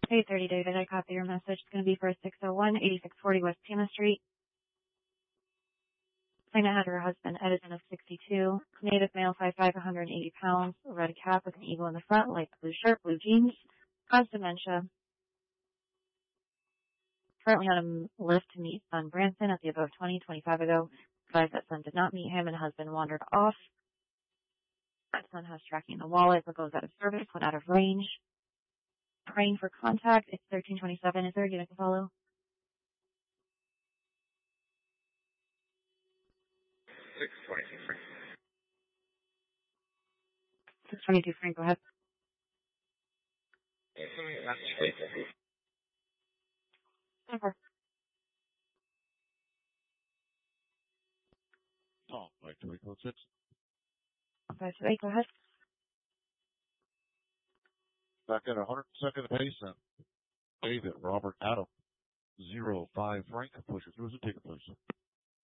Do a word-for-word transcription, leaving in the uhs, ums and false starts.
eight thirty, David. I copy your message. It's going to be for six oh one, eighty-six forty West Pima Street. Claimant had her husband, Edison, of sixty-two, native male, five foot five, one hundred eighty pounds, red cap with an eagle in the front, light blue shirt, blue jeans, cause dementia. Currently on a lift to meet son Branson at the above twenty, twenty-five ago. Advised that son did not meet him and husband wandered off. That son has tracking in the wallet, but goes out of service, went out of range. Praying for contact. It's thirteen twenty-seven. Is there a unit to follow? six twenty-two, Frank. six twenty-two, Frank, go ahead. Yeah, something not chase. Over. Oh, five two eight code six. five two eight, go ahead. Back at one hundred second pace and David Robert Adam. Zero five Frank. Push it through as a ticket, please.